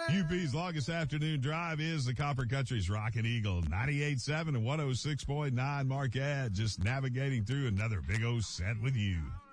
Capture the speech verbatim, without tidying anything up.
U P's longest afternoon drive is the Copper Country's Rockin' Eagle, ninety-eight point seven and one oh six point nine Marquette, just navigating through another big O set with you.